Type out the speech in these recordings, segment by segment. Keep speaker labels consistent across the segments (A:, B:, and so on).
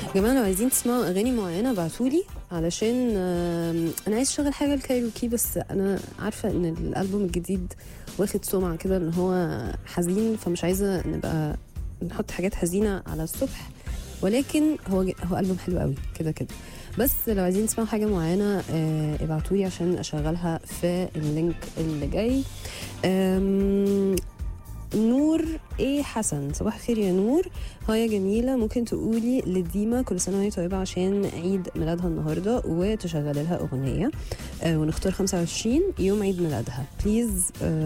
A: يا جماعة لو عايزين تسمعوا أغاني معينة ابعتولي، علشان أنا عايز أشغل حاجة الكايروكي، بس أنا عارفة إن الألبوم الجديد واخد سمعة كده إن هو حزين، فمش عايزة نبقى نحط حاجات حزينة على الصبح، ولكن هو ألبوم حلو قوي كده كده. بس لو عايزين تسمعوا حاجة معينة ابعتولي عشان أشغلها في اللينك اللي جاي. نور ايه حسن، صباح الخير يا نور. هاي يا جميلة، ممكن تقولي لديما كل سنة وهي طيبة عشان عيد ميلادها النهاردة، وتشغل لها أغنية ونختار 25 يوم عيد ميلادها بليز.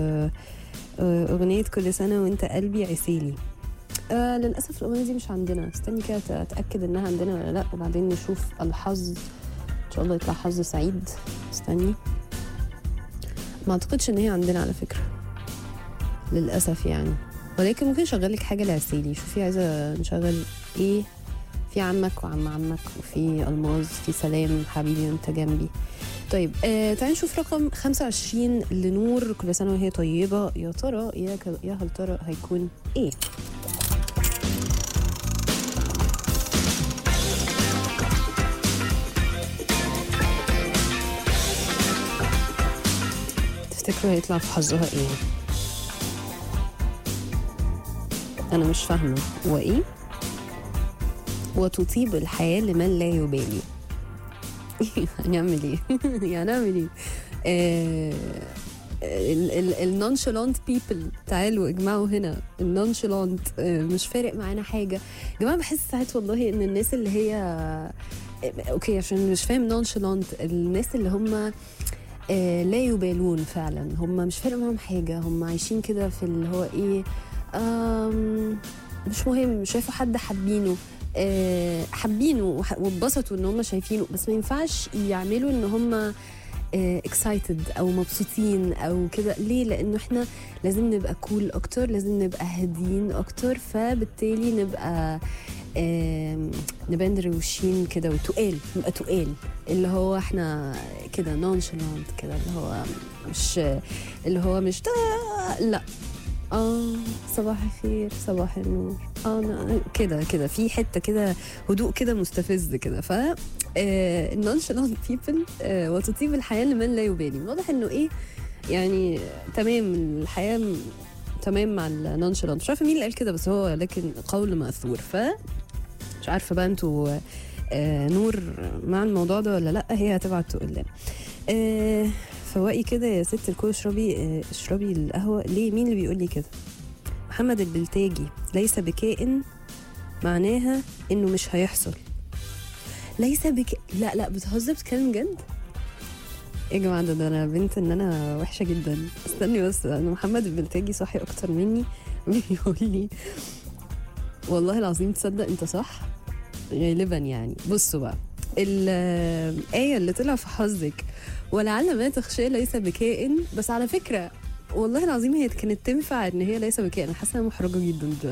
A: أغنية كل سنة وانت قلبي عسيلي. للأسف الأغنية دي مش عندنا، استني كده أتأكد إنها عندنا ولا لأ، وبعدين نشوف الحظ إن شاء الله يطلع حظ سعيد. استني، ما أعتقدش إن هي عندنا على فكرة للأسف يعني، ولكن ممكن نشغل لك حاجة لعسيلي. شوفي عايزة نشغل ايه؟ في عمك وعم عمك، وفي ألماظ، في سلام حبيبي وانت جنبي. طيب تعالي نشوف رقم 25 لنور كل سنة وهي طيبة. يا ترى يا هل ترى هيكون ايه؟ تفتكروا هيطلع في حظها ايه؟ أنا مش فاهمة هو إيه؟ وتطيب الحياة لمن لا يبالي. هنعمل إيه؟ هنعمل إيه؟ النونشالانت بيبل، تعالوا اجمعوا هنا النونشالانت، مش فارق معانا حاجة. يا جماعة بحس ساعات والله إن الناس اللي هي أوكي عشان مش فاهم نونشالانت، الناس اللي هم لا يبالون فعلا، هم مش فارق معاهم حاجة، هم عايشين كده في اللي هو إيه، مش مهم، شايفوا حد حابينه حابينه واتبسطوا ان هم شايفينه، بس ما ينفعش يعملوا ان هم excited او مبسوطين او كده. ليه؟ لانه احنا لازم نبقى كول اكتر، لازم نبقى هاديين اكتر، فبالتالي نبقى روشين كده وتقال، نبقى تقال، اللي هو احنا كده نونشالانت كده، اللي هو مش لا صباح الخير صباح النور كده في حته كده هدوء كده مستفز كده. ف النونشالانت بيبل وتطيب الحياه لمن لا يبالي. واضح انه ايه يعني، تمام الحياه تمام مع النونشالانت. مش عارفه مين اللي قال كده، بس هو لكن قول مأثور. ف مش عارفه بقى انتوا نور مع الموضوع ده ولا لا، هي هتبعت تقول لنا. فوقي كده يا ست الكل، اشربي القهوة. ليه؟ مين اللي بيقول لي كده؟ محمد البلتاجي، ليس بكائن معناها انه مش هيحصل. ليس لا بتهزر، بتتكلم جد يا جماعة؟ ده انا بنت ان انا وحشة جدا. استني بس، انا محمد البلتاجي صاحي اكتر مني بيقول لي والله العظيم تصدق انت صح غالبا يعني. بصوا بقى الآية اللي طلع في حظك ولعل ما تخشى ليس بكائن، بس على فكرة والله العظيم هي كانت تنفع ان هي ليس بكائن. حاسة محرجة جدا.